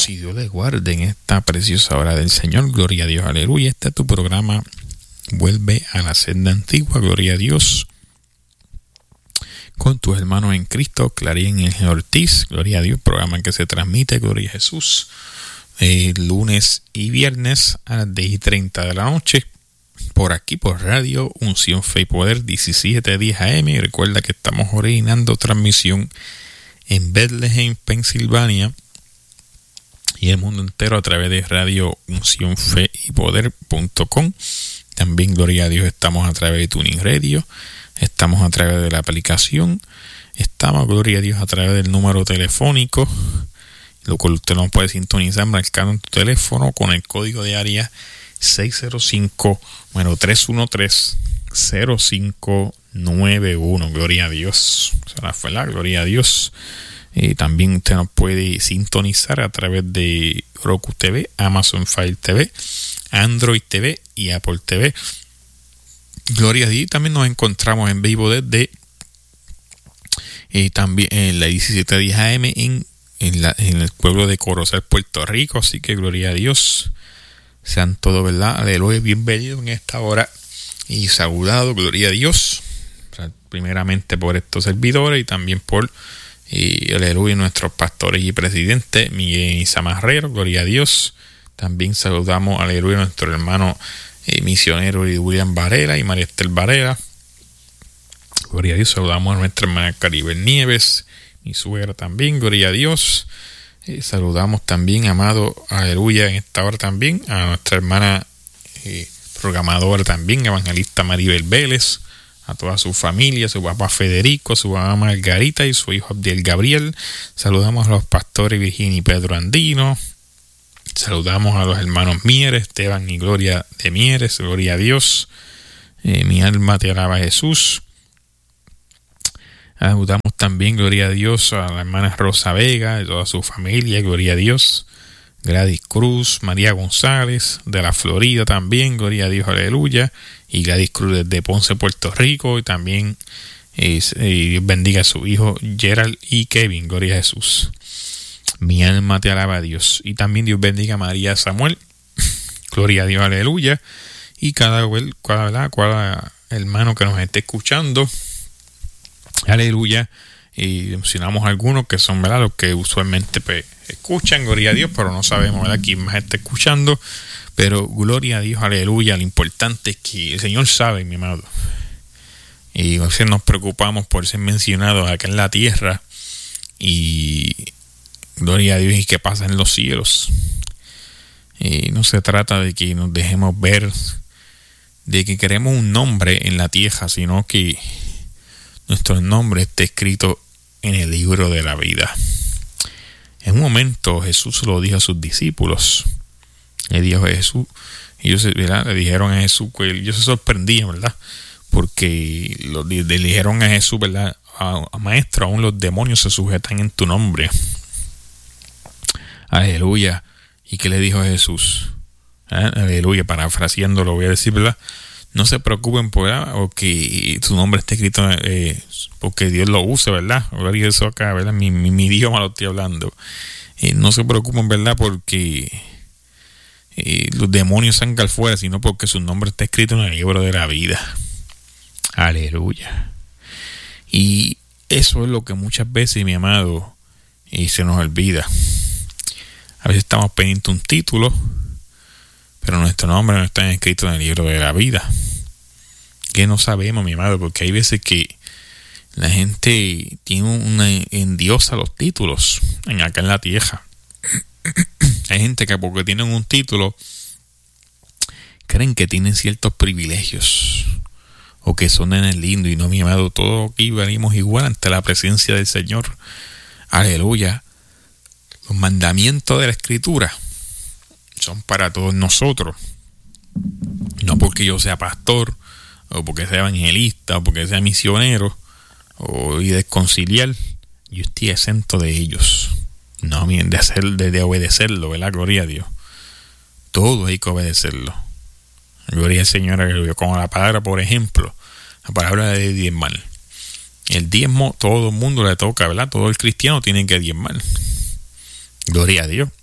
Dios y Dios les guarde en esta preciosa hora del Señor. Gloria a Dios, aleluya. Este es tu programa, Vuelve a la Senda Antigua. Gloria a Dios. Con tus hermanos en Cristo, Clarín y Ortiz. Gloria a Dios, programa que se transmite, gloria a Jesús, lunes y viernes a las 10:30 de la noche. Por aquí, por radio, Unción, Fe y Poder, 1710 AM. Y recuerda que estamos originando transmisión en Bethlehem, Pensilvania, y el mundo entero a través de radio Unción, Fe y Poder.com. También, gloria a Dios, estamos a través de Tuning Radio, estamos a través de la aplicación, estamos, gloria a Dios, a través del número telefónico, lo cual usted nos puede sintonizar marcando en tu teléfono con el código de área 305, 0591. Gloria a Dios. Esa fue la gloria a Dios. También usted nos puede sintonizar a través de Roku TV, Amazon Fire TV, Android TV y Apple TV. Gloria a Dios. También nos encontramos en vivo desde también en la 1710 AM en el pueblo de Corozal, Puerto Rico. Así que gloria a Dios. Sean todos, ¿verdad? Aleluya, bienvenidos en esta hora y saludado, gloria a Dios. Primeramente por estos servidores y también por, aleluya, nuestros pastores y presidentes, Miguel y Zamarrero, gloria a Dios. También saludamos, aleluya, a nuestro hermano misionero William Varela y María Estel Varela. Gloria a Dios. Saludamos a nuestra hermana Caribel Nieves, mi suegra también, gloria a Dios. Saludamos también, amado, aleluya, en esta hora también a nuestra hermana programadora también, evangelista Maribel Vélez, a toda su familia, su papá Federico, su mamá Margarita y su hijo Abdiel Gabriel. Saludamos a los pastores Virginia y Pedro Andino. Saludamos a los hermanos Mieres, Esteban y Gloria de Mieres, gloria a Dios. Mi alma te alaba, Jesús. Saludamos también, gloria a Dios, a la hermana Rosa Vega, de toda su familia, gloria a Dios. Gladys Cruz, María González, de la Florida también, gloria a Dios, aleluya. Y Gladys Cruz desde Ponce, Puerto Rico, y también Dios bendiga a su hijo Gerald y Kevin, gloria a Jesús. Mi alma te alaba, Dios. Y también Dios bendiga a María Samuel, gloria a Dios, aleluya. Y cada hermano que nos esté escuchando, aleluya. Y mencionamos algunos que son, ¿verdad?, los que usualmente pues escuchan, gloria a Dios, pero no sabemos, ¿verdad?, quién más está escuchando. Pero gloria a Dios, aleluya. Lo importante es que el Señor sabe, mi amado. Y a veces nos preocupamos por ser mencionados acá en la tierra. Y gloria a Dios, y qué pasa en los cielos. Y no se trata de que nos dejemos ver, de que queremos un nombre en la tierra, sino que nuestro nombre esté escrito en el libro de la vida. En un momento Jesús lo dijo a sus discípulos. Le dijo a Jesús, ellos, ¿verdad?, le dijeron a Jesús que ellos se sorprendían, ¿verdad?, porque le dijeron a Jesús, ¿verdad?, a maestro, aún los demonios se sujetan en tu nombre. Aleluya. ¿Y qué le dijo a Jesús? Aleluya, parafraseando lo voy a decir, ¿verdad? No se preocupen por que su nombre esté escrito, porque Dios lo use, ¿verdad? Gloria a eso acá, ¿verdad? Mi idioma lo estoy hablando. No se preocupen, ¿verdad?, porque los demonios salgan fuera, sino porque su nombre está escrito en el libro de la vida. Aleluya. Y eso es lo que muchas veces, mi amado, se nos olvida. A veces estamos pendientes un título, pero nuestro nombre no está escrito en el libro de la vida. Que no sabemos, mi amado, porque hay veces que la gente tiene endiosa los títulos acá en la tierra. Hay gente que porque tienen un título creen que tienen ciertos privilegios o que son en el lindo. Y no, mi amado, todos aquí venimos igual ante la presencia del Señor. Aleluya. Los mandamientos de la Escritura son para todos nosotros. No porque yo sea pastor, o porque sea evangelista, o porque sea misionero, o y de conciliar, yo estoy exento de ellos. No, de obedecerlo, ¿verdad? Gloria a Dios. Todo hay que obedecerlo. Gloria al Señor. Como la palabra, por ejemplo, la palabra de diezmar. El diezmo, todo el mundo le toca, ¿verdad? Todo el cristiano tiene que diezmar. Gloria a Dios.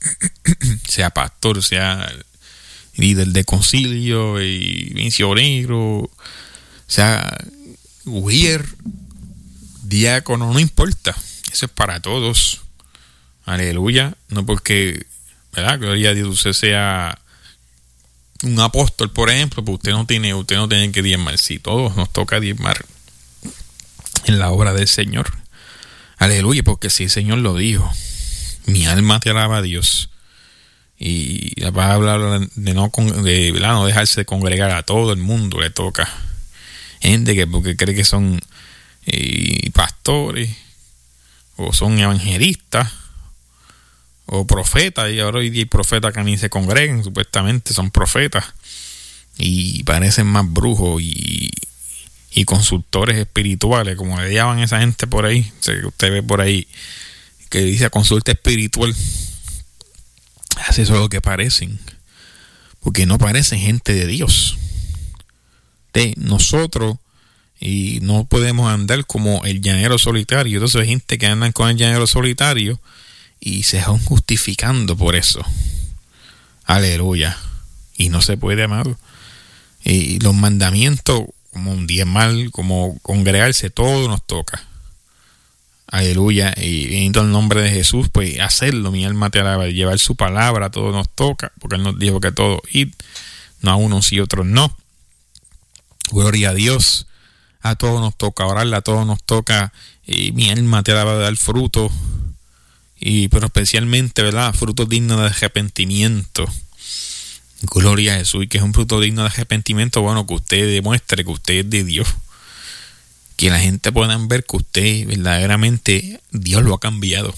sea pastor, sea líder de concilio y misionero, sea ujier, diácono, no importa. Eso es para todos. Aleluya. No porque, ¿verdad? Gloria a Dios, usted sea un apóstol, por ejemplo, pues usted no tiene que diezmar. Sí, todos nos toca diezmar en la obra del Señor. Aleluya, porque si el Señor lo dijo, mi alma te alaba a Dios. Y la palabra de no dejarse de congregar, a todo el mundo le toca. Gente que porque cree que son pastores o son evangelistas o profetas, y ahora hoy día hay profetas que ni se congregan, supuestamente son profetas y parecen más brujos y consultores espirituales, como le llaman esa gente por ahí. Usted ve por ahí que dice consulta espiritual. Así eso es lo que parecen, porque no parecen gente de Dios. Nosotros y no podemos andar como el llanero solitario. Entonces hay gente que andan con el llanero solitario y se van justificando por eso. Aleluya. Y no se puede, amado. Y los mandamientos, como un diezmar, como congregarse, todo nos toca. Aleluya. Y en el nombre de Jesús, pues hacerlo, mi alma te alaba. Llevar su palabra, todo nos toca, porque Él nos dijo que todo id, no a unos y otros no. Gloria a Dios. A todos nos toca orar, a todos nos toca, mi alma te alaba, dar fruto, pero especialmente, ¿verdad? Frutos dignos de arrepentimiento. Gloria a Jesús. Y que es un fruto digno de arrepentimiento, bueno, que usted demuestre que usted es de Dios. Que la gente pueda ver que usted verdaderamente Dios lo ha cambiado.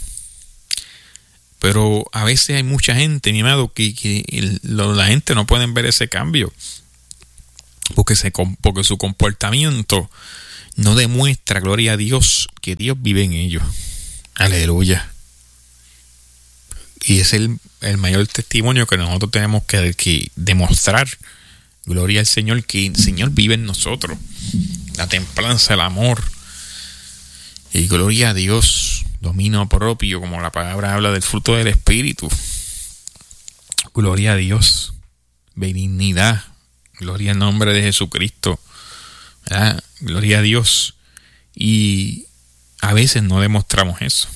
Pero a veces hay mucha gente, mi amado, que la gente no puede ver ese cambio. Porque su comportamiento no demuestra, gloria a Dios, que Dios vive en ellos. Aleluya. Y es el mayor testimonio que nosotros tenemos que demostrar. Gloria al Señor, que el Señor vive en nosotros. La templanza, el amor. Y gloria a Dios, dominio propio, como la palabra habla del fruto del Espíritu. Gloria a Dios, benignidad. Gloria al nombre de Jesucristo. ¿Verdad? Gloria a Dios. Y a veces no demostramos eso.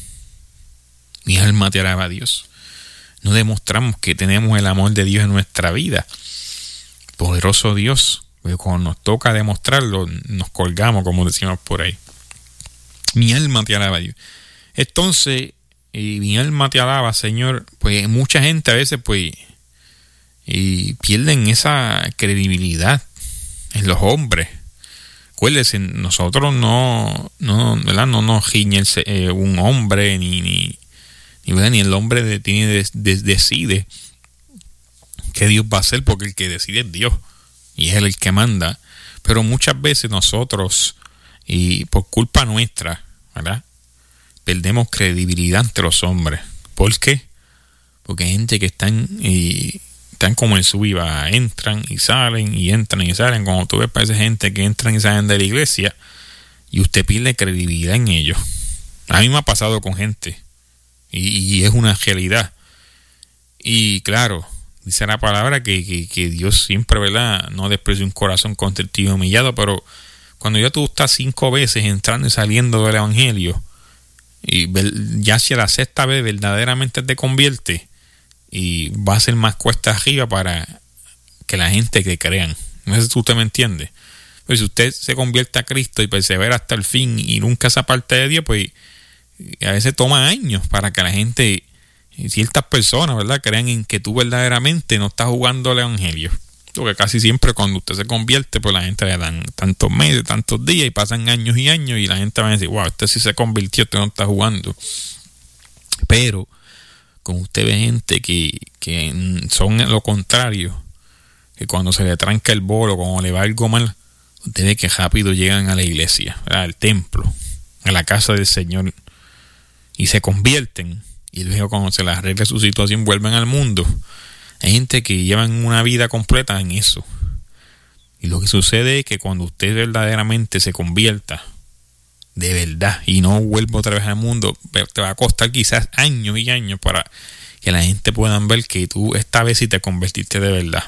Mi alma te alaba a Dios. No demostramos que tenemos el amor de Dios en nuestra vida. Poderoso Dios. Porque cuando nos toca demostrarlo, nos colgamos, como decimos por ahí. Mi alma te alaba a Dios. Entonces, mi alma te alaba, Señor. Pues mucha gente a veces, pues, y pierden esa credibilidad en los hombres. Acuérdense, nosotros no nos giñe un hombre ni el hombre decide qué Dios va a hacer, porque el que decide es Dios y es Él el que manda. Pero muchas veces nosotros, y por culpa nuestra, ¿verdad?, perdemos credibilidad ante los hombres. ¿Por qué? Porque hay gente que están como en su vida, entran y salen y entran y salen. Cuando tú ves para esa gente que entran y salen de la iglesia, y usted pierde credibilidad en ellos. A mí me ha pasado con gente y es una realidad. Y claro, dice la palabra que Dios siempre, ¿verdad?, no desprecia un corazón contrito y humillado. Pero cuando ya tú estás 5 veces entrando y saliendo del evangelio, y ya hacia la 6ª vez verdaderamente te convierte, y va a ser más cuesta arriba para que la gente que crean. No sé si usted me entiende. Pues si usted se convierte a Cristo y persevera hasta el fin y nunca se aparte de Dios, pues a veces toma años para que la gente, ciertas personas, ¿verdad?, crean en que tú verdaderamente no estás jugando al evangelio. Porque casi siempre cuando usted se convierte, pues la gente le dan tantos meses, tantos días, y pasan años y años, y la gente va a decir, wow, usted sí se convirtió, usted no está jugando. Pero como usted ve gente que son lo contrario, que cuando se le tranca el bolo, cuando le va algo mal, usted ve que rápido llegan a la iglesia, al templo, a la casa del Señor, y se convierten, y luego cuando se les arregle su situación vuelven al mundo. Hay gente que llevan una vida completa en eso. Y lo que sucede es que cuando usted verdaderamente se convierta, de verdad, y no vuelva otra vez al mundo, te va a costar quizás años y años para que la gente pueda ver que tú esta vez sí te convertiste de verdad.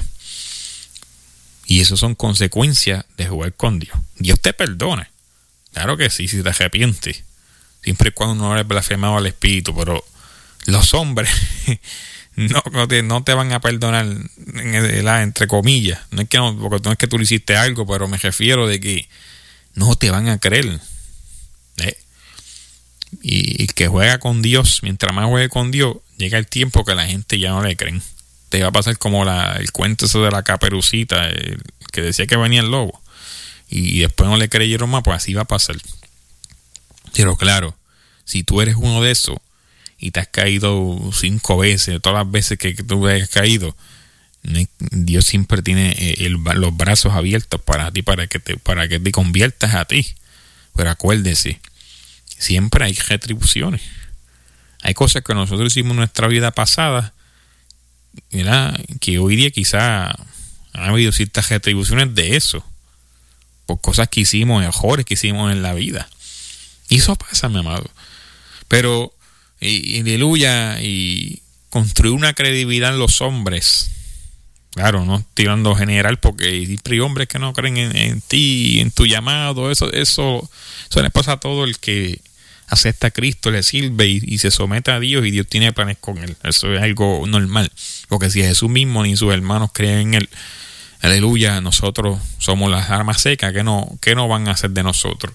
Y eso son consecuencias de jugar con Dios. Dios te perdona. Claro que sí, si te arrepientes. Siempre y cuando no eres blasfemado al Espíritu. Pero los hombres no te van a perdonar, entre comillas. Porque no es que tú le hiciste algo, pero me refiero de que no te van a creer. Y el que juega con Dios, mientras más juegue con Dios, llega el tiempo que la gente ya no le creen. Te va a pasar como el cuento ese de la Caperucita, el que decía que venía el lobo. Y después no le creyeron más, pues así va a pasar. Pero claro, si tú eres uno de esos y te has caído 5 veces, todas las veces que tú has caído, Dios siempre tiene los brazos abiertos para ti, para que te conviertas a ti. Pero acuérdese, siempre hay retribuciones. Hay cosas que nosotros hicimos en nuestra vida pasada, ¿verdad?, que hoy día quizá ha habido ciertas retribuciones de eso, por cosas que hicimos, errores que hicimos en la vida. Y eso pasa, mi amado. Pero, aleluya, y construir una credibilidad en los hombres. Claro, no tirando general, porque siempre hay hombres que no creen en ti, en tu llamado. Eso le pasa a todo el que acepta a Cristo, le sirve y se somete a Dios, y Dios tiene planes con él. Eso es algo normal. Porque si Jesús mismo ni sus hermanos creen en él, aleluya, nosotros somos las armas secas. ¿Qué no van a hacer de nosotros?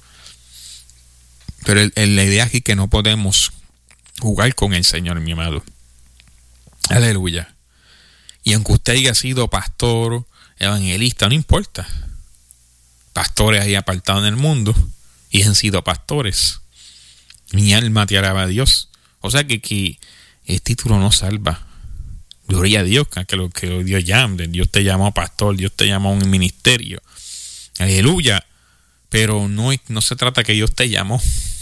Pero la idea aquí es que no podemos jugar con el Señor, mi amado. Aleluya. Y aunque usted haya sido pastor, evangelista, no importa. Pastores ahí apartados en el mundo y han sido pastores. Mi alma te alaba a Dios. O sea que el título no salva. Gloria a Dios, que lo que Dios llame. Dios te llamó pastor, Dios te llamó a un ministerio. Aleluya. Pero no se trata que Dios te llamó.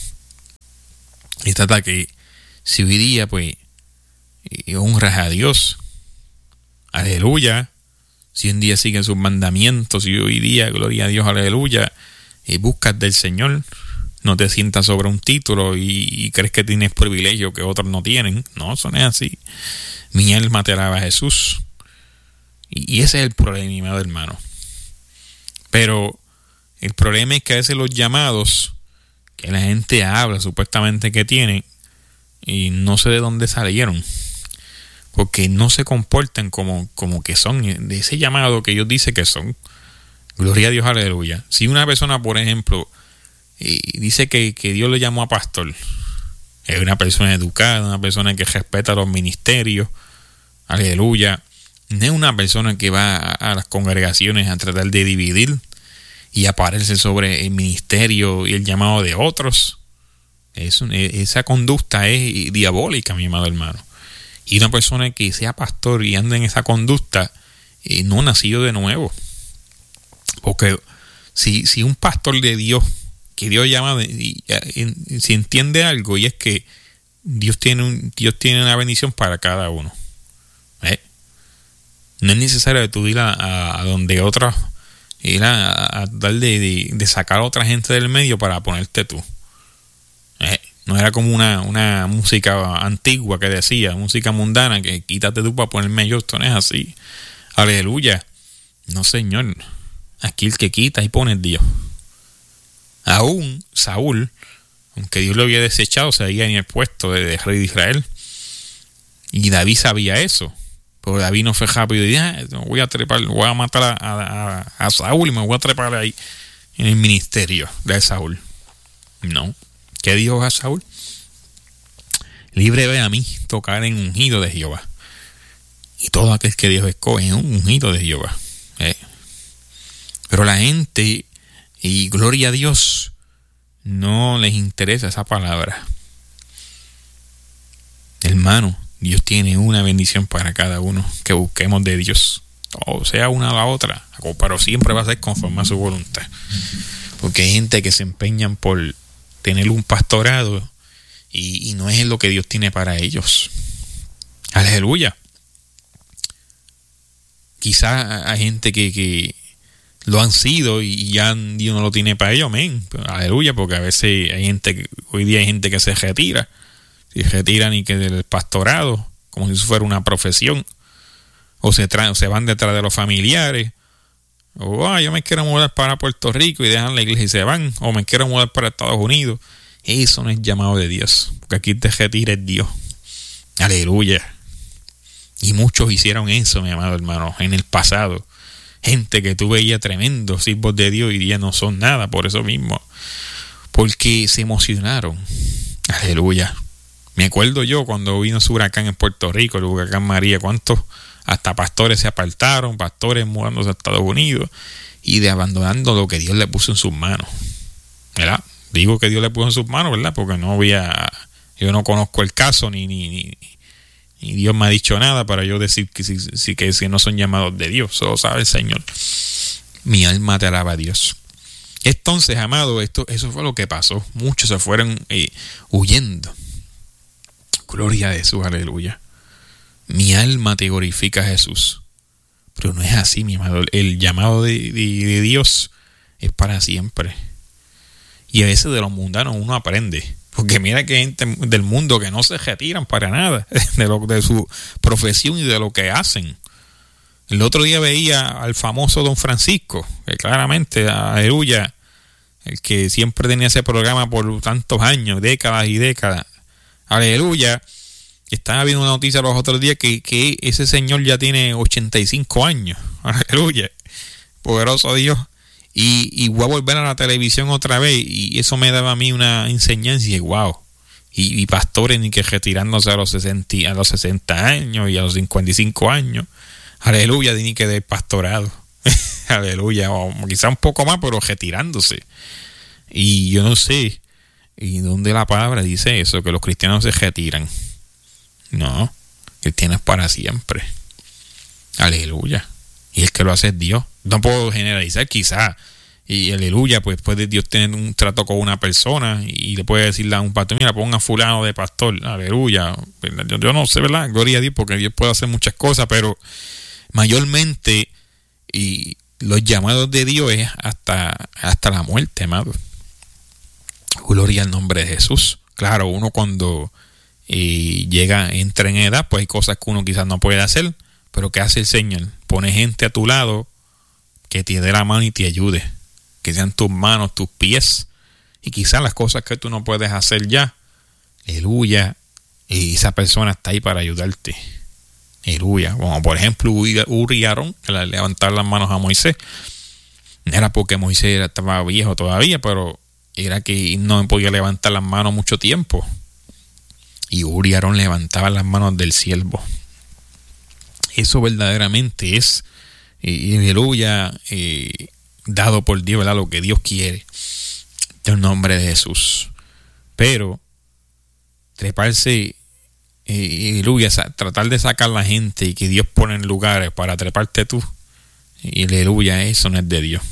Se trata que si hoy día pues honras a Dios. Aleluya. Si un día siguen sus mandamientos y hoy día, gloria a Dios, aleluya, buscas del Señor, no te sientas sobre un título y crees que tienes privilegio que otros no tienen. No, eso no es así. Mi alma te alaba a Jesús. Y ese es el problema, mi amado hermano. Pero el problema es que a veces los llamados que la gente habla supuestamente que tienen, y no sé de dónde salieron, porque no se comportan como que son de ese llamado que Dios dice que son. Gloria a Dios, aleluya. Si una persona, por ejemplo, dice que Dios le llamó a pastor, es una persona educada, una persona que respeta los ministerios, aleluya, no es una persona que va a las congregaciones a tratar de dividir y aparecerse sobre el ministerio y el llamado de otros. Esa conducta es diabólica, mi amado hermano. Y una persona que sea pastor y anda en esa conducta, no ha nacido de nuevo. Porque si un pastor de Dios, que Dios llama, si entiende algo, y es que Dios tiene una bendición para cada uno. No es necesario que tú ir a donde otros, ir a dar de sacar a otra gente del medio para ponerte tú. No era como una música antigua que decía, música mundana, que quítate tú para ponerme yo. Esto no es así. Aleluya. No, Señor. Aquí el que quita y pone es Dios. Aún Saúl, aunque Dios lo había desechado, seguía en el puesto de rey de Israel. Y David sabía eso. Pero David no fue rápido y dijo, voy a matar a Saúl y me voy a trepar ahí en el ministerio de Saúl. No. ¿Qué dijo a Saúl? Libre de a mí tocar en ungido de Jehová. Y todo aquel que Dios escoge es un ungido de Jehová. Pero la gente, y gloria a Dios, no les interesa esa palabra. Hermano, Dios tiene una bendición para cada uno que busquemos de Dios. O sea, una a la otra, pero siempre va a ser conforme a su voluntad. Porque hay gente que se empeñan por tener un pastorado y no es lo que Dios tiene para ellos. Aleluya. Quizá hay gente que lo han sido y ya Dios no lo tiene para ellos, amén. Aleluya, porque a veces hoy día hay gente que se retira. Se retiran y que del pastorado, como si eso fuera una profesión. O se van detrás de los familiares. O yo me quiero mudar para Puerto Rico y dejan la iglesia y se van. O me quiero mudar para Estados Unidos. Eso no es llamado de Dios, porque aquí te retira el Dios. Aleluya. Y muchos hicieron eso, mi amado hermano, en el pasado. Gente que tú veías tremendos siervos de Dios y ya no son nada por eso mismo. Porque se emocionaron. Aleluya. Me acuerdo yo cuando vino ese huracán en Puerto Rico, el huracán María, cuántos hasta pastores se apartaron, pastores mudándose a Estados Unidos y de abandonando lo que Dios le puso en sus manos. ¿Verdad? Digo que Dios le puso en sus manos, ¿verdad? Porque yo no conozco el caso ni Dios me ha dicho nada para yo decir que si no son llamados de Dios. Solo sabe el Señor. Mi alma te alaba a Dios. Entonces, amado, eso fue lo que pasó. Muchos se fueron huyendo. Gloria a Jesús, aleluya. Mi alma te glorifica a Jesús. Pero no es así, mi amado. El llamado de Dios es para siempre. Y a veces de los mundanos uno aprende. Porque mira que hay gente del mundo que no se retiran para nada de su profesión y de lo que hacen. El otro día veía al famoso Don Francisco, que claramente, aleluya, el que siempre tenía ese programa por tantos años, décadas y décadas. Aleluya. Estaba viendo una noticia los otros días que ese señor ya tiene 85 años. Aleluya. Poderoso Dios. Y voy a volver a la televisión otra vez. Y eso me daba a mí una enseñanza. Y wow. Y pastores ni que retirándose a los 60 años y a los 55 años. Aleluya. Ni que del pastorado. Aleluya. O quizá un poco más, pero retirándose. Y yo no sé. ¿Y dónde la palabra dice eso? Que los cristianos se retiran. No. Cristianos para siempre. Aleluya. Y el que lo hace es Dios. No puedo generalizar, quizá. Y aleluya, pues puede Dios tener un trato con una persona y le puede decirle a un pastor, mira, ponga fulano de pastor. Aleluya. Yo no sé, ¿verdad? Gloria a Dios, porque Dios puede hacer muchas cosas, pero mayormente y los llamados de Dios es hasta la muerte, amado. Gloria al nombre de Jesús. Claro, uno cuando entra en edad, pues hay cosas que uno quizás no puede hacer, pero ¿qué hace el Señor? Pone gente a tu lado que te dé la mano y te ayude, que sean tus manos, tus pies, y quizás las cosas que tú no puedes hacer ya, aleluya, y esa persona está ahí para ayudarte, aleluya. Como por ejemplo Uri y Aarón, que le levantaron las manos a Moisés. No era porque Moisés estaba viejo todavía, pero era que no podía levantar las manos mucho tiempo, y Uri y Aarón levantaban las manos del siervo. Eso verdaderamente es, aleluya, dado por Dios, ¿verdad? Lo que Dios quiere, en el nombre de Jesús. Pero treparse, aleluya, tratar de sacar la gente y que Dios pone en lugares para treparte tú, aleluya, eso no es de Dios.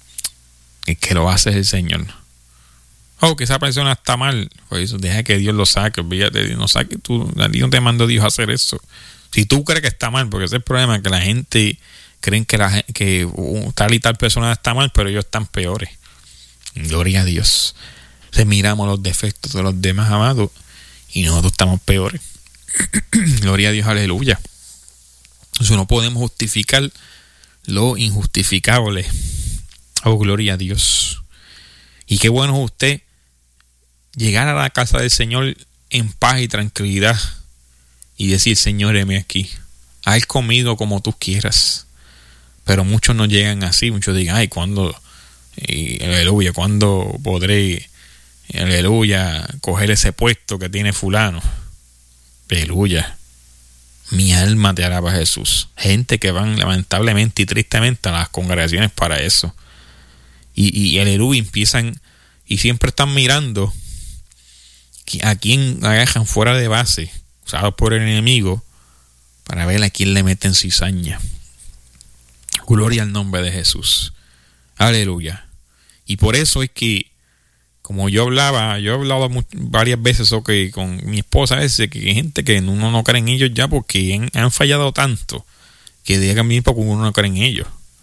El que lo hace es el Señor. Que esa persona está mal, pues deja que Dios lo saque, olvídate, Dios no saque tú, a ti no te mandó Dios a hacer eso. Si tú crees que está mal, porque ese es el problema, que la gente creen que tal y tal persona está mal, pero ellos están peores. Gloria a Dios. Entonces miramos los defectos de los demás, amados, y nosotros estamos peores. Gloria a Dios, aleluya. Entonces no podemos justificar lo injustificable. Gloria a Dios. Y qué bueno es usted llegar a la casa del Señor en paz y tranquilidad y decir, Señor, heme aquí, haz conmigo como tú quieras. Pero muchos no llegan así, muchos digan, ay, ¿cuándo, aleluya, cuándo podré, aleluya, coger ese puesto que tiene fulano? Aleluya. Mi alma te alaba, Jesús. Gente que van lamentablemente y tristemente a las congregaciones para eso. Y aleluya, empiezan y siempre están mirando a quién agarran fuera de base, usados por el enemigo, para ver a quién le meten cizaña. Gloria al nombre de Jesús. Aleluya. Y por eso es que, como yo he hablado varias veces con mi esposa a veces, que hay gente que uno no cree en ellos ya porque han fallado tanto, que digan mismo porque uno no cree en ellos.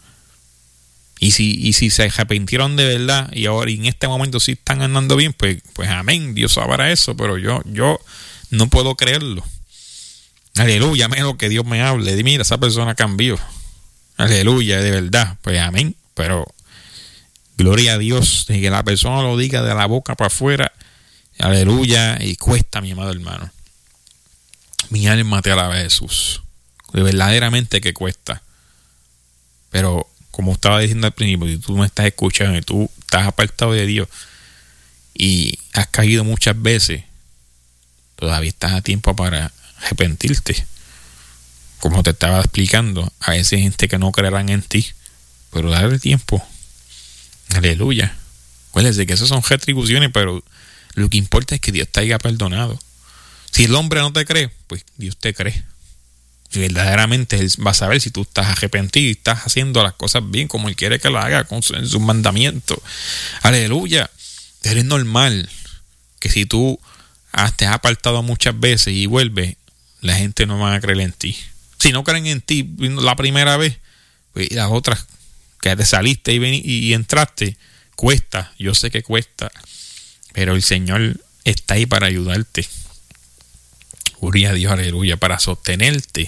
Y si se arrepintieron de verdad y ahora en este momento sí están andando bien, pues amén, Dios sabrá eso, pero yo no puedo creerlo. Aleluya, menos que Dios me hable. Mira, esa persona cambió. Aleluya, de verdad. Pues amén. Pero gloria a Dios, de que la persona lo diga de la boca para afuera. Aleluya. Y cuesta, mi amado hermano. Mi alma te alaba a Jesús. De verdaderamente que cuesta. Pero como estaba diciendo al principio, si tú me estás escuchando y tú estás apartado de Dios y has caído muchas veces, todavía estás a tiempo para arrepentirte. Como te estaba explicando, a veces hay gente que no creerán en ti, pero dale tiempo. Aleluya. Acuérdense que esas son retribuciones, pero lo que importa es que Dios te haya perdonado. Si el hombre no te cree, pues Dios te cree. Y verdaderamente Él va a saber si tú estás arrepentido y estás haciendo las cosas bien como Él quiere que lo haga en sus mandamientos. Aleluya. Es normal que si tú te has apartado muchas veces y vuelves, la gente no va a creer en ti. Si no creen en ti la primera vez, pues las otras que te saliste y entraste, cuesta. Yo sé que cuesta, pero el Señor está ahí para ayudarte. Gloria a Dios, aleluya, para sostenerte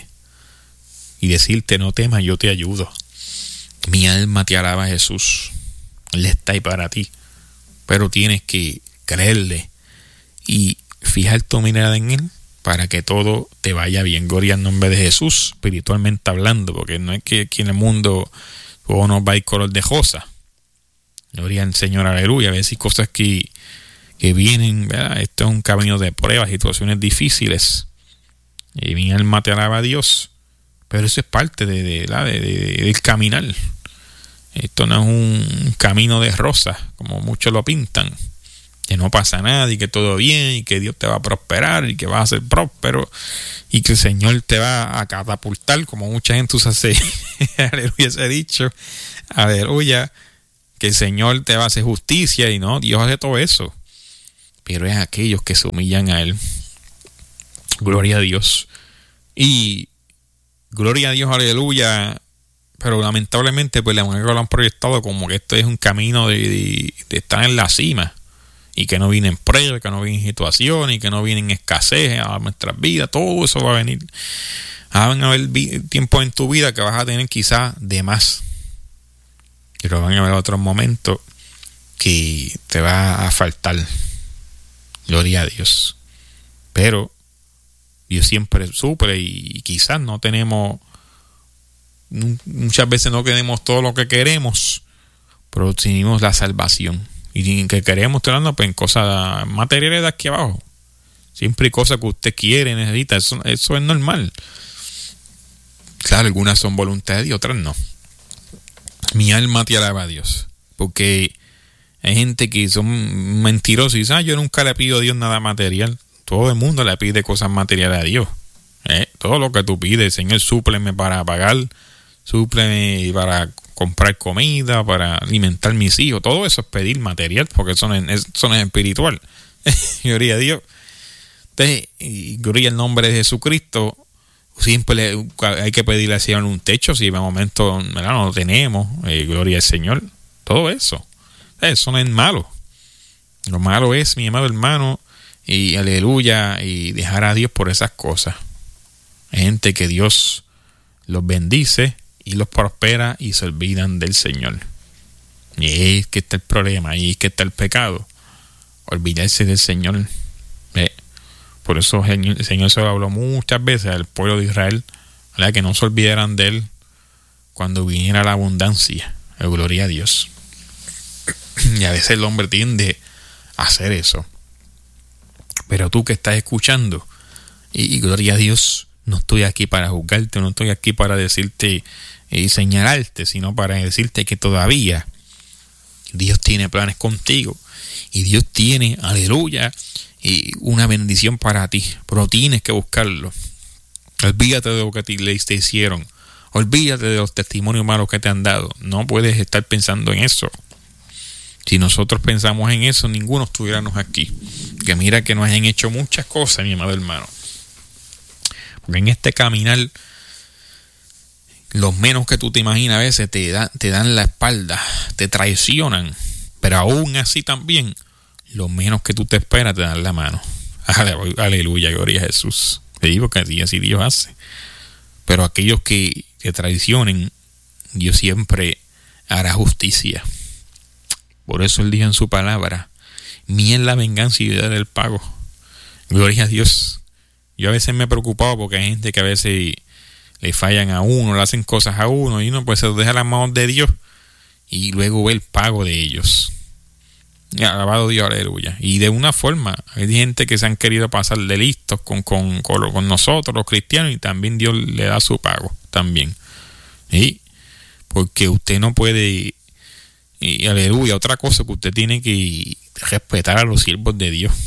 y decirte: no temas, yo te ayudo. Mi alma te alaba, Jesús. Él está ahí para ti, pero tienes que creerle y fijar tu mirada en Él para que todo te vaya bien. Gloria al nombre de Jesús, espiritualmente hablando, porque no es que aquí en el mundo todo nos va a ir color de rosa. Gloria al Señor, aleluya. A veces hay cosas que vienen, ¿verdad? Esto es un camino de pruebas, situaciones difíciles. Y mi alma te alaba a Dios. Pero eso es parte del caminar. Esto no es un camino de rosas, como muchos lo pintan. Que no pasa nada y que todo bien y que Dios te va a prosperar y que vas a ser próspero y que el Señor te va a catapultar, como mucha gente usa ese aleluya, ese dicho. Aleluya, que el Señor te va a hacer justicia y no, Dios hace todo eso. Pero es aquellos que se humillan a Él. Gloria a Dios. Y gloria a Dios, aleluya. Pero lamentablemente pues la mujer lo han proyectado como que esto es un camino de estar en la cima. Y que no vienen pruebas, que no vienen situaciones, y que no vienen escasez a nuestras vidas. Todo eso va a venir. Van a haber tiempos en tu vida que vas a tener quizás de más. Pero van a haber otros momentos que te va a faltar. Gloria a Dios. Pero Dios siempre suple y quizás no tenemos, muchas veces no tenemos todo lo que queremos, pero tenemos la salvación. Y que queremos estar hablando pues, en cosas materiales de aquí abajo. Siempre hay cosas que usted quiere, necesita. Eso es normal. Claro, algunas son voluntad de Dios, otras no. Mi alma te alaba a Dios. Porque hay gente que son mentirosos y dicen: yo nunca le pido a Dios nada material. Todo el mundo le pide cosas materiales a Dios. Todo lo que tú pides, Señor, súpleme para pagar, súpleme para comprar comida, para alimentar mis hijos. Todo eso es pedir material, porque eso no es espiritual. Gloria a Dios. Entonces, y gloria al nombre de Jesucristo. Siempre hay que pedirle al Señor un techo, si de momento no lo tenemos. Gloria al Señor. Todo eso. Eso no es malo. Lo malo es, mi amado hermano, y aleluya, y dejar a Dios por esas cosas. Hay gente que Dios los bendice y los prospera y se olvidan del Señor. Y ahí es que está el problema, ahí es que está el pecado. Olvidarse del Señor. Por eso el Señor se lo habló muchas veces al pueblo de Israel, ¿verdad? Que no se olvidaran de Él cuando viniera la abundancia. Gloria a Dios. Y a veces el hombre tiende a hacer eso. Pero tú que estás escuchando, y gloria a Dios, no estoy aquí para juzgarte, no estoy aquí para decirte y señalarte, sino para decirte que todavía Dios tiene planes contigo y Dios tiene, aleluya, y una bendición para ti, pero tienes que buscarlo. Olvídate de lo que te hicieron, olvídate de los testimonios malos que te han dado. No puedes estar pensando en eso. Si nosotros pensamos en eso, ninguno estuviéramos aquí. Que mira que nos han hecho muchas cosas, mi amado hermano. Porque en este caminar, los menos que tú te imaginas a veces te dan la espalda, te traicionan, pero aún así también, los menos que tú te esperas te dan la mano. Aleluya, gloria a Jesús. Sí, porque así Dios hace. Pero aquellos que traicionen, Dios siempre hará justicia. Por eso Él dijo en su palabra: mía es la venganza y yo daré el pago. Gloria a Dios. Yo a veces me he preocupado porque hay gente que a veces le fallan a uno, le hacen cosas a uno y uno pues se lo deja a las manos de Dios y luego ve el pago de ellos. Alabado Dios, aleluya. Y de una forma, hay gente que se han querido pasar de listos con nosotros, los cristianos, y también Dios le da su pago también. ¿Sí? Porque usted no puede, y aleluya, otra cosa que usted tiene que respetar a los siervos de Dios,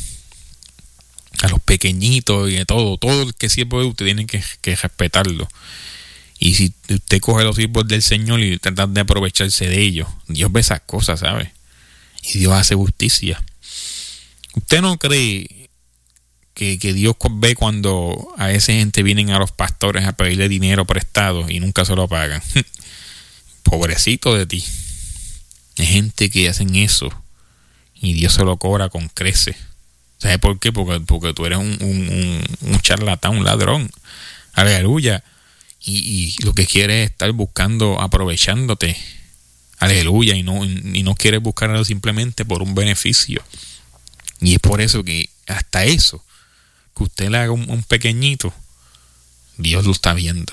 a los pequeñitos y de todo el que siervo de usted tiene que respetarlo. Y si usted coge a los siervos del Señor y trata de aprovecharse de ellos, Dios ve esas cosas, ¿sabe? Y Dios hace justicia. ¿Usted no cree que Dios ve cuando a esa gente vienen a los pastores a pedirle dinero prestado y nunca se lo pagan? Pobrecito de ti. Hay gente que hacen eso y Dios se lo cobra con creces. ¿Sabes por qué? Porque tú eres un charlatán, un ladrón. Aleluya. Y lo que quieres es estar buscando, aprovechándote. Aleluya. Y no quieres buscarlo simplemente por un beneficio. Y es por eso que hasta eso, que usted le haga un pequeñito, Dios lo está viendo.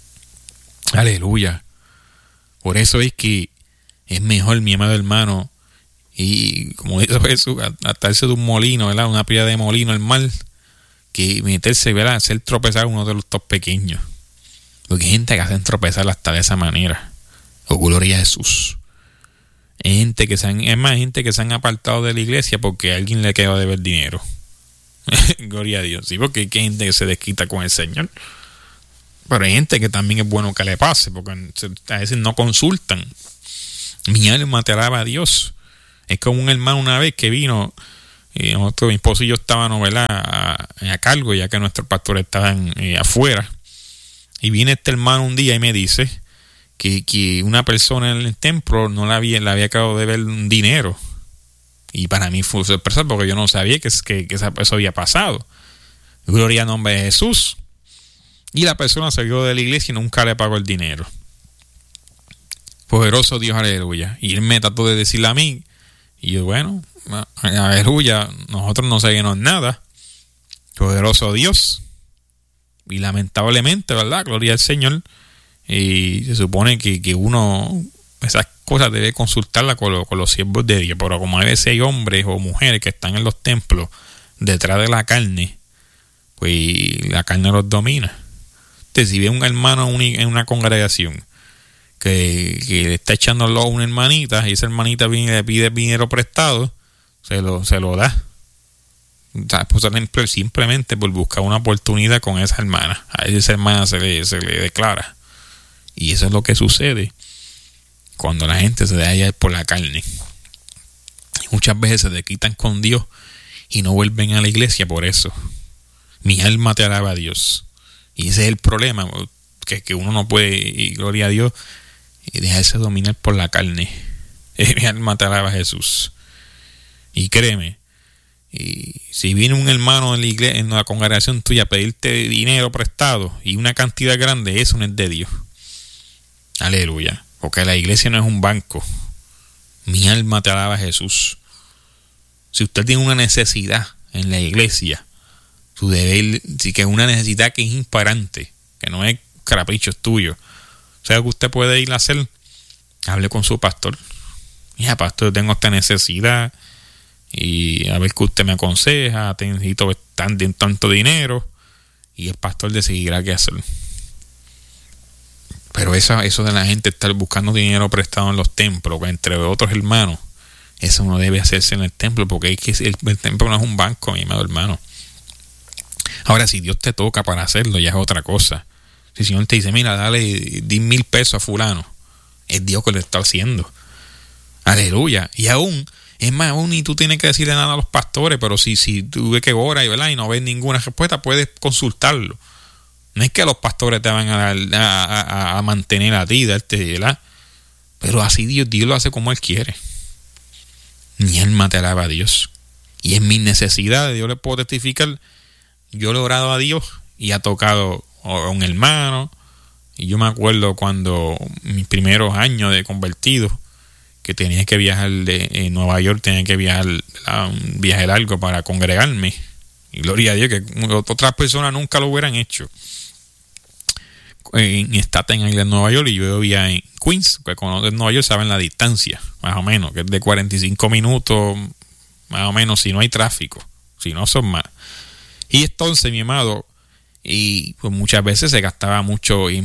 Aleluya. Por eso es que es mejor, mi amado hermano, y como dice Jesús, atarse de un molino, ¿verdad? Una piedra de molino al mar, que meterse, ¿verdad? Hacer tropezar a uno de los dos pequeños. Porque hay gente que hacen tropezar hasta de esa manera. Oh, gloria a Jesús. Hay gente que gente que se han apartado de la iglesia porque a alguien le quedó de ver dinero. Gloria a Dios. Sí, porque hay gente que se desquita con el Señor. Pero hay gente que también es bueno que le pase, porque a veces no consultan. Mi alma te alaba a Dios. Es como un hermano una vez que vino, y mi esposo y yo estábamos, ¿verdad?, a cargo, ya que nuestros pastores estaban afuera. Y viene este hermano un día y me dice que una persona en el templo le había acabado de ver un dinero. Y para mí fue sorpresa porque yo no sabía que eso había pasado. Gloria al nombre de Jesús. Y la persona salió de la iglesia y nunca le pagó el dinero. Poderoso Dios, aleluya. Y él me trató de decirle a mí, y yo, bueno, aleluya, nosotros no sabemos nada. Poderoso Dios. Y lamentablemente, ¿verdad? Gloria al Señor. Y se supone que uno, esas cosas debe consultarlas con los siervos de Dios. Pero como a veces hay hombres o mujeres que están en los templos detrás de la carne, pues la carne los domina. Entonces, si ve un hermano en una congregación que le está echando a una hermanita y esa hermanita viene y le pide dinero prestado, se lo da. Pues simplemente por buscar una oportunidad con esa hermana. A esa hermana se le declara. Y eso es lo que sucede cuando la gente se deja ir por la carne. Y muchas veces se desquitan con Dios y no vuelven a la iglesia por eso. Mi alma te alaba a Dios. Y ese es el problema, que uno no puede, y gloria a Dios, y dejarse dominar por la carne. Mi alma te alaba a Jesús. Y créeme, y si viene un hermano en la iglesia, en la congregación tuya, a pedirte dinero prestado y una cantidad grande, eso no es de Dios. Aleluya. Porque la iglesia no es un banco. Mi alma te alaba a Jesús. Si usted tiene una necesidad en la iglesia, su deber, sí, que es una necesidad que es imparante, que no es caprichos tuyos. O sea, que usted puede ir a hacer, hable con su pastor. Mira, pastor, tengo esta necesidad y a ver qué usted me aconseja, necesito tanto dinero, y el pastor decidirá qué hacer. Pero eso de la gente estar buscando dinero prestado en los templos, entre otros hermanos, eso no debe hacerse en el templo, porque el templo no es un banco, mi amado hermano. Ahora, si Dios te toca para hacerlo, ya es otra cosa. Si el Señor te dice, mira, dale 10,000 pesos a fulano, es Dios que lo está haciendo. Aleluya. Y aún, es más, aún ni tú tienes que decirle nada a los pastores, pero si tú ves que ora y no ves ninguna respuesta, puedes consultarlo. No es que los pastores te van a mantener a ti, ¿verdad? Pero así Dios lo hace como Él quiere. Mi alma te alaba a Dios. Y en mis necesidades, yo le puedo testificar, yo le he orado a Dios y ha tocado a un hermano. Y yo me acuerdo cuando mis primeros años de convertido, que tenía que viajar de Nueva York, tenía que viajar a un viaje largo para congregarme. Y gloria a Dios que otras personas nunca lo hubieran hecho. En Staten Island, Nueva York, y yo vivía en Queens, que conocen Nueva York saben la distancia, más o menos, que es de 45 minutos, más o menos, si no hay tráfico, si no son más. Y entonces, mi amado, y pues muchas veces se gastaba mucho en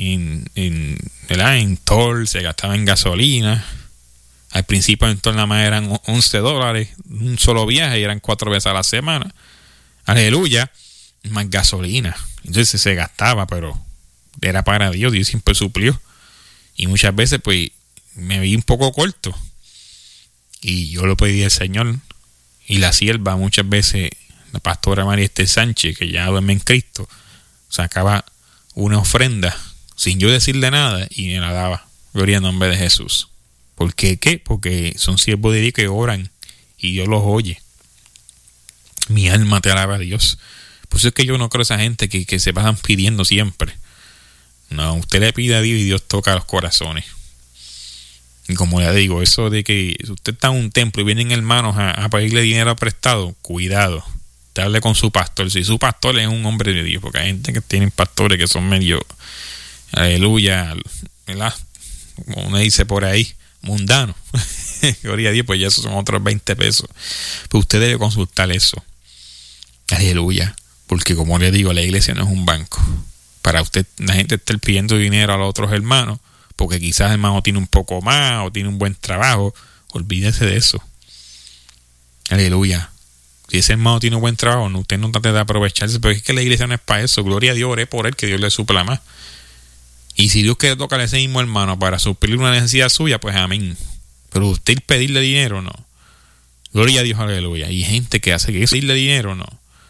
toll, se gastaba en gasolina. Al principio en toll nada más eran $11, un solo viaje, y eran 4 veces a la semana. Aleluya, más gasolina. Entonces se gastaba, pero era para Dios, Dios siempre suplió. Y muchas veces pues me vi un poco corto, y yo lo pedí al Señor. Y la sierva muchas veces, la pastora María Esther Sánchez, que ya duerme en Cristo, sacaba una ofrenda sin yo decirle nada y me la daba. Gloria al nombre de Jesús. ¿Por qué? ¿Qué? Porque son siervos de Dios que oran y Dios los oye. Mi alma te alaba a Dios. Por eso es que yo no creo a esa gente que se pasan pidiendo siempre. No, usted le pide a Dios y Dios toca los corazones. Y como le digo, eso de que usted está en un templo y vienen hermanos a pedirle dinero prestado, cuidado. Te hable con su pastor. Si su pastor es un hombre de Dios, porque hay gente que tienen pastores que son medio, aleluya, ¿verdad? Como uno dice por ahí, mundano. Gloria a Dios, pues ya esos son otros 20 pesos. Pues usted debe consultar eso. Aleluya. Porque como le digo, la iglesia no es un banco. Para usted, la gente está pidiendo dinero a los otros hermanos, porque quizás el hermano tiene un poco más o tiene un buen trabajo. Olvídese de eso. Aleluya. Si ese hermano tiene un buen trabajo, no, usted no trate de aprovecharse, porque es que la iglesia no es para eso. Gloria a Dios, oré por él, que Dios le supla más. Y si Dios quiere tocar a ese mismo hermano para suplir una necesidad suya, pues amén. Pero usted pedirle dinero, no. Gloria a Dios, aleluya. Y hay gente que hace que pedirle dinero, no.